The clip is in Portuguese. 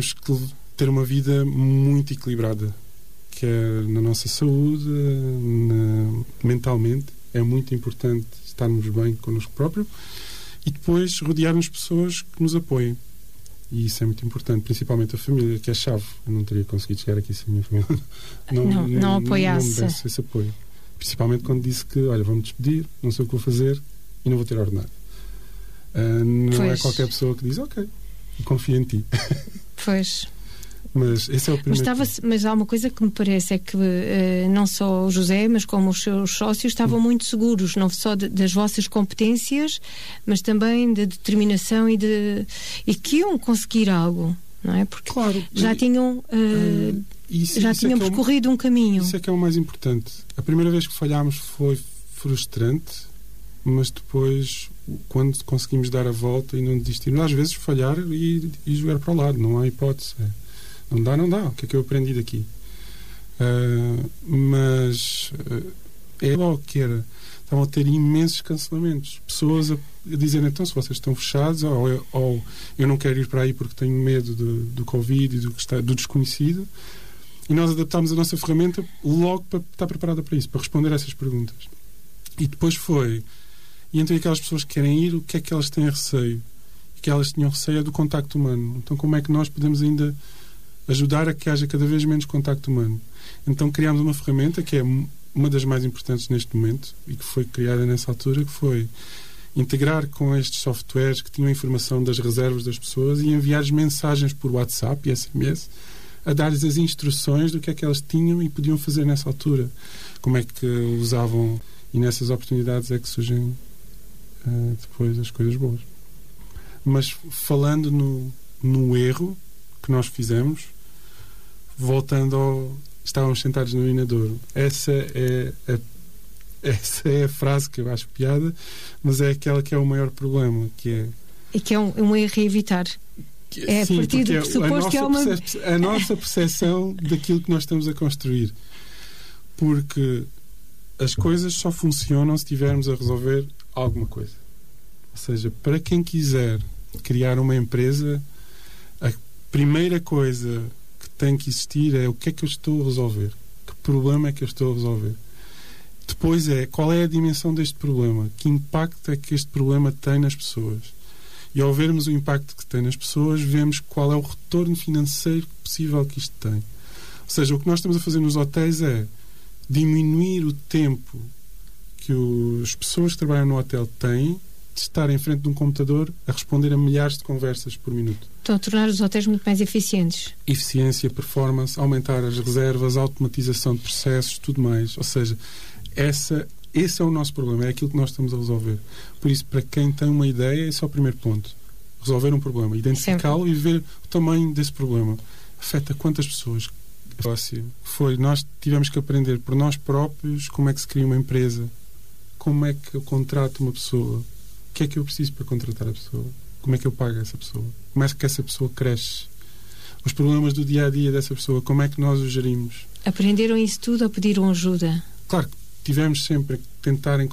temos que ter uma vida muito equilibrada, que é na nossa saúde, mentalmente. É muito importante estarmos bem connosco próprio e depois rodear-nos de pessoas que nos apoiem. E isso é muito importante, principalmente a família, que é a chave. Eu não teria conseguido chegar aqui sem a minha família não apoiasse. Não me desse esse apoio. Principalmente quando disse que, olha, vou-me despedir, não sei o que vou fazer e não vou ter ordenado. Não é qualquer pessoa que diz, ok, confio em ti. Pois. Mas esse é o primeiro. Mas há uma coisa que me parece, é que não só o José, mas como os seus sócios estavam muito seguros, não só das vossas competências, mas também da determinação e que iam conseguir algo, não é? Porque claro, já tinham tinham percorrido um caminho. Isso é que é o mais importante. A primeira vez que falhámos foi frustrante, mas depois, quando conseguimos dar a volta e não desistirmos, às vezes falhar e jogar para o lado, não há hipótese. Não dá. O que é que eu aprendi daqui? Mas é logo que era. Estavam a ter imensos cancelamentos. Pessoas a dizerem, então, se vocês estão fechados, ou eu não quero ir para aí porque tenho medo do Covid e do desconhecido. E nós adaptámos a nossa ferramenta logo para estar preparada para isso, para responder a essas perguntas. E depois foi... E entre aquelas pessoas que querem ir, o que é que elas têm receio? E que elas tinham receio é do contacto humano. Então, como é que nós podemos ainda ajudar a que haja cada vez menos contacto humano? Então criámos uma ferramenta que é uma das mais importantes neste momento e que foi criada nessa altura, que foi integrar com estes softwares que tinham a informação das reservas das pessoas e enviar mensagens por WhatsApp e SMS a dar-lhes as instruções do que é que elas tinham e podiam fazer nessa altura. Como é que usavam, e nessas oportunidades é que surgem depois as coisas boas. Mas falando no erro que nós fizemos, voltando ao... Estávamos sentados no Inadouro. Essa é a frase que eu acho piada, mas é aquela que é o maior problema, que é... E que é um erro a evitar. É a partir do pressuposto que é uma... a nossa percepção daquilo que nós estamos a construir. Porque as coisas só funcionam se estivermos a resolver alguma coisa. Ou seja, para quem quiser criar uma empresa, a primeira coisa que tem que existir é o que é que eu estou a resolver, que problema é que eu estou a resolver. Depois qual é a dimensão deste problema, que impacto é que este problema tem nas pessoas, e ao vermos o impacto que tem nas pessoas, vemos qual é o retorno financeiro possível que isto tem. Ou seja, o que nós estamos a fazer nos hotéis é diminuir o tempo que as pessoas que trabalham no hotel têm de estar em frente de um computador a responder a milhares de conversas por minuto. Estão a tornar os hotéis muito mais eficientes. Eficiência, performance, aumentar as reservas, automatização de processos, tudo mais. Ou seja, esse é o nosso problema, é aquilo que nós estamos a resolver. Por isso, para quem tem uma ideia, esse é o primeiro ponto. Resolver um problema, identificá-lo e ver o tamanho desse problema. Afeta quantas pessoas? Nós tivemos que aprender por nós próprios como é que se cria uma empresa, como é que eu contrato uma pessoa, o que é que eu preciso para contratar a pessoa, como é que eu pago essa pessoa, como é que essa pessoa cresce, os problemas do dia-a-dia dessa pessoa, como é que nós os gerimos. Aprenderam isso tudo ou pediram ajuda? Claro que tivemos sempre que tentar encontrar